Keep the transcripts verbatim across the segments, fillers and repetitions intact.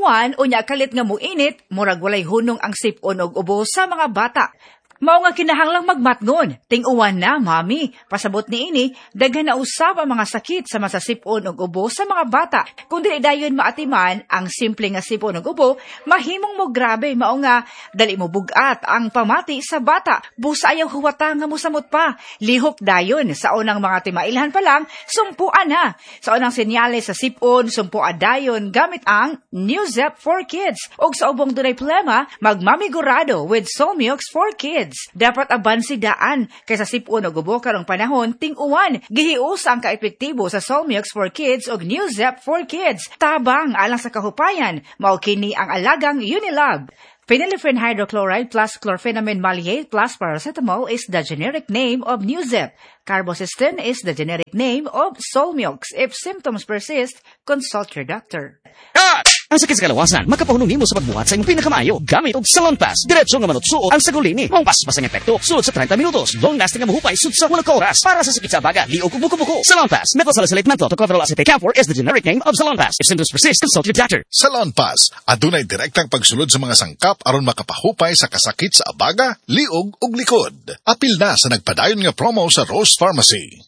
uwan, unya kalit nga muinit, murag walay hunong ang sipon og ubo sa mga bata. Mao nga kinahanglang magmatngon, ting-uwan na, mami. Pasabot ni ini, daghan na usab ang mga sakit sa masasipon og ubo sa mga bata. Kung dili dayon maatiman, ang simple nga sipon og ubo, mahimong mo grabe, mao nga dali mo bugat ang pamati sa bata. Busa ayaw huwata nga mosamot pa. Lihok dayon sa unang mga timailhan pa lang, sumpuan na. Sa unang senyales sa sipon, sumpuan dayon gamit ang Newzep for Kids. Og sa ubong dunay problema, magmamigurado with Solmux for Kids. Dapat abansi daan kaysa sipon o gubo karong panahon ting-uwan. Gihius ang kaepektibo sa Solmux for Kids o Newzep for Kids. Tabang alang sa kahupayan, mao kini ang alagang Unilab. Phenylephrine hydrochloride plus chlorpheniramine maleate plus paracetamol is the generic name of Newzep. Carbocisteine is the generic name of Solmux. If symptoms persist, consult your doctor. Ah! Ang sakit sa kalawasan, makapahunong nimo sa pagbuhat sa iyong pinakamayo. Gamit og Salon Pass. Diretso nga manutsuo ang sagulini. Mong pas-pas ang epekto. Sulod sa thirty minutos. Long lasting nga mahupay sud sa walong oras. Para sa sakit sa baga, liog ug buko-buko. Salon Pass. Methotrexate menthol tocopherol acetate camphor is the generic name of Salon Pass. If symptoms persist, consult your doctor. Salon Pass. Adunay direktang pagsulod sa mga sangkap aron makapahupay sa kasakit sa abaga, liog ug likod. Apil na sa nagpadayon nga promo sa Rose Pharmacy.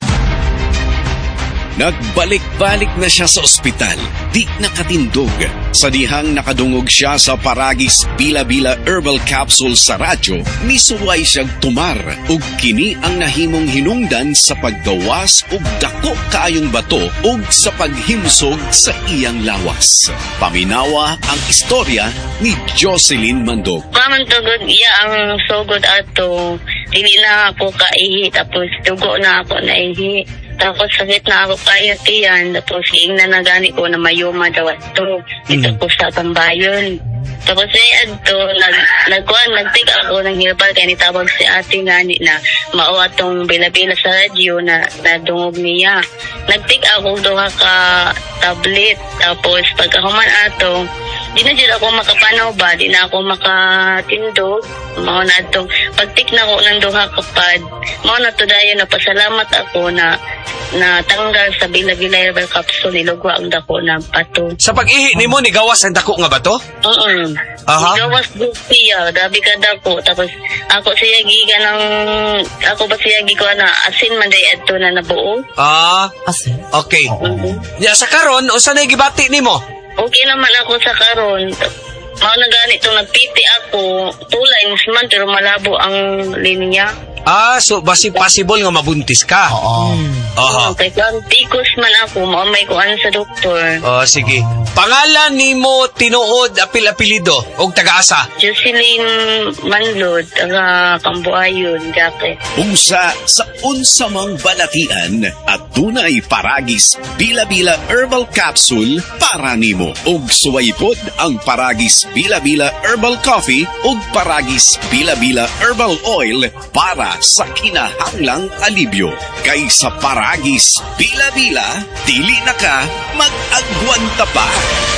Nagbalik-balik na siya sa ospital, di nakatindog. Sa dihang nakadungog siya sa Paragis Bila-Bila Herbal Capsule sa radyo, misuway siyang tumar ug kini ang nahimong hinungdan sa paggawas ug dako kaayong bato ug sa paghimsog sa iyang lawas. Paminawa ang istorya ni Jocelyn Mandog. Kaman tugod iya ang sugod ato, dili na ako kaihi, tapos dugo na ako naihi. Tapos sakit na ako kaya tiyan. Tapos ingnan na gani ko na mayuma daw ito. Dito mm. ko sa Tambayon. Tapos ay adto, nag, nagkuhan, nagtig ako ng herbal kaya nitawag si ate ngani na mao atong bila-bila sa radyo na nadungog niya. Nagtig ako duha ka tablet. Tapos pagkahuman ato, di na dyan ako makapanaw ba, di na ako makatindog. Mao na itong pagtik na ko ng duha kapad. Mao na to dayo na pasalamat ako na na tanggal sa Bila-Bila Herbal Capsule, nilugwa ang dako ng bato. Sa pag-ihi ni mo, nigawas ang dako nga bato? Oo. Aha. Nigawas siya, dabi ka dako. Tapos ako siya giga ng, ako ba siya giga na asin man day adto na nabuo. Ah, asin? Okay. Mm-hmm. Ya, sa karon, o saan ay gibati ni mo? Okay naman ako sa karon. Mao na ganito, nagpiti ako, two lines man, pero malabo ang linya. Ah, so basi possible nga mabuntis ka? Oo. Aha. Okay, kung tikos man ako, maamay ko ano sa doktor. Oh, sige. Pangalan ni mo tinuod apil-apilido og taga-asa? Jocelyn Manlod, taga Cambuayon, Jake. Unsa sa unsa mang balatian at dunay Paragis Bila-Bila Herbal Capsule para nimo. Og suwaypod ang Paragis Bila-Bila Herbal Coffee og Paragis Bila-Bila Herbal Oil para sa kinahanglang alibyo. Kay sa Paragis Bila-Bila, dili na ka mag-agwanta pa.